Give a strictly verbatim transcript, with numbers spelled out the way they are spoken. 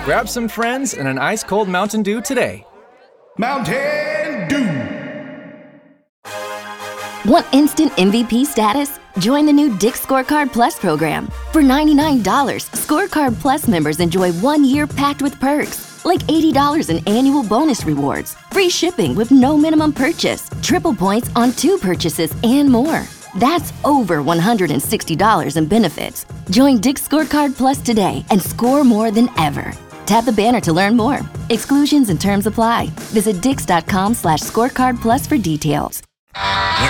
Grab some friends and an ice-cold Mountain Dew today. Mountain Dew! Want instant M V P status? Join the new Dick's Scorecard Plus program. For ninety-nine dollars, Scorecard Plus members enjoy one year packed with perks, like eighty dollars in annual bonus rewards, free shipping with no minimum purchase, triple points on two purchases, and more. That's over one hundred sixty dollars in benefits. Join Dick's Scorecard Plus today and score more than ever. Tap the banner to learn more. Exclusions and terms apply. Visit dix.com slash scorecard plus for details.